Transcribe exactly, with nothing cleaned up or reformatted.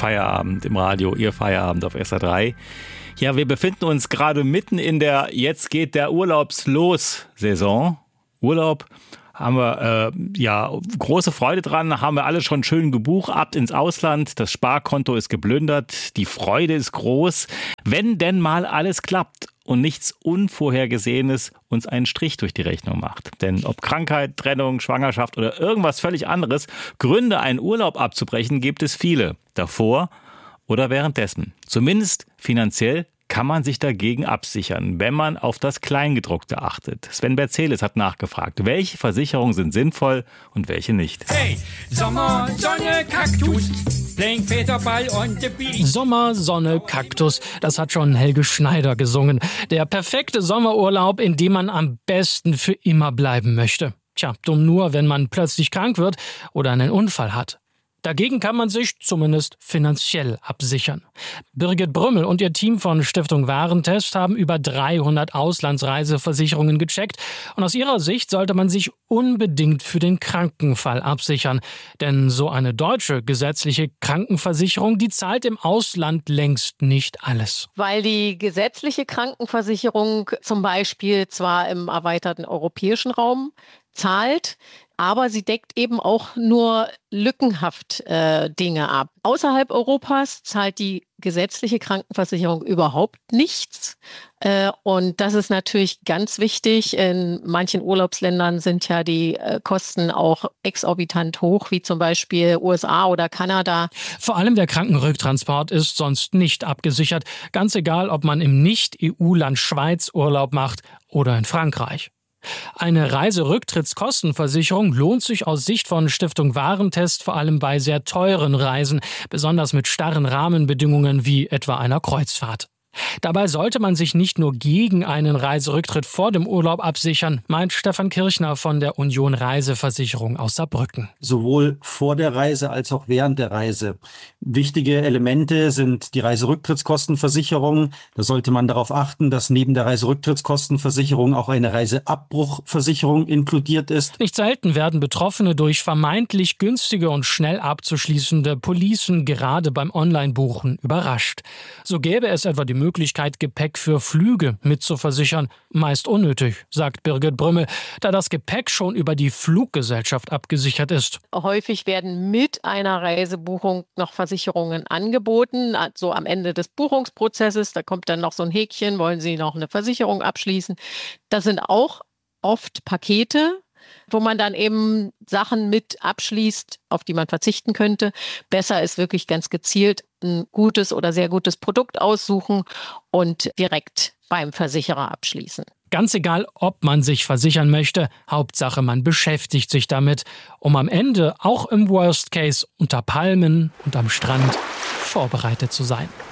Feierabend im Radio, Ihr Feierabend auf S R drei. Ja, wir befinden uns gerade mitten in der Jetzt geht der Urlaubslos-Saison. Urlaub haben wir äh, ja große Freude dran, haben wir alle schon schön gebucht, ab ins Ausland, das Sparkonto ist geplündert, die Freude ist groß, wenn denn mal alles klappt und nichts Unvorhergesehenes uns einen Strich durch die Rechnung macht. Denn ob Krankheit, Trennung, Schwangerschaft oder irgendwas völlig anderes, Gründe, einen Urlaub abzubrechen, gibt es viele. Davor oder währenddessen. Zumindest finanziell kann man sich dagegen absichern, wenn man auf das Kleingedruckte achtet. Sven Berzeles hat nachgefragt, welche Versicherungen sind sinnvoll und welche nicht. Hey, Sommer, Sonne, Kaktus, playing Federball on the beach. Sommer, Sonne, Kaktus, das hat schon Helge Schneider gesungen. Der perfekte Sommerurlaub, in dem man am besten für immer bleiben möchte. Tja, dumm nur, wenn man plötzlich krank wird oder einen Unfall hat. Dagegen kann man sich zumindest finanziell absichern. Birgit Brümmel und ihr Team von Stiftung Warentest haben über dreihundert Auslandsreiseversicherungen gecheckt. Und aus ihrer Sicht sollte man sich unbedingt für den Krankenfall absichern. Denn so eine deutsche gesetzliche Krankenversicherung, die zahlt im Ausland längst nicht alles. Weil die gesetzliche Krankenversicherung zum Beispiel zwar im erweiterten europäischen Raum zahlt, aber sie deckt eben auch nur lückenhaft äh, Dinge ab. Außerhalb Europas zahlt die gesetzliche Krankenversicherung überhaupt nichts. Äh, und das ist natürlich ganz wichtig. In manchen Urlaubsländern sind ja die äh, Kosten auch exorbitant hoch, wie zum Beispiel U S A oder Kanada. Vor allem der Krankenrücktransport ist sonst nicht abgesichert. Ganz egal, ob man im Nicht-E U-Land Schweiz Urlaub macht oder in Frankreich. Eine Reiserücktrittskostenversicherung lohnt sich aus Sicht von Stiftung Warentest vor allem bei sehr teuren Reisen, besonders mit starren Rahmenbedingungen wie etwa einer Kreuzfahrt. Dabei sollte man sich nicht nur gegen einen Reiserücktritt vor dem Urlaub absichern, meint Stefan Kirchner von der Union Reiseversicherung aus Saarbrücken. Sowohl vor der Reise als auch während der Reise. Wichtige Elemente sind die Reiserücktrittskostenversicherung. Da sollte man darauf achten, dass neben der Reiserücktrittskostenversicherung auch eine Reiseabbruchversicherung inkludiert ist. Nicht selten werden Betroffene durch vermeintlich günstige und schnell abzuschließende Policen gerade beim Online-Buchen überrascht. So gäbe es etwa die Möglichkeit, Gepäck für Flüge mitzuversichern. Meist unnötig, sagt Birgit Brümmel, da das Gepäck schon über die Fluggesellschaft abgesichert ist. Häufig werden mit einer Reisebuchung noch Versicherungen angeboten, so am Ende des Buchungsprozesses. Da kommt dann noch so ein Häkchen, wollen Sie noch eine Versicherung abschließen. Das sind auch oft Pakete, wo man dann eben Sachen mit abschließt, auf die man verzichten könnte. Besser ist wirklich ganz gezielt ein gutes oder sehr gutes Produkt aussuchen und direkt beim Versicherer abschließen. Ganz egal, ob man sich versichern möchte, Hauptsache man beschäftigt sich damit, um am Ende auch im Worst Case unter Palmen und am Strand vorbereitet zu sein.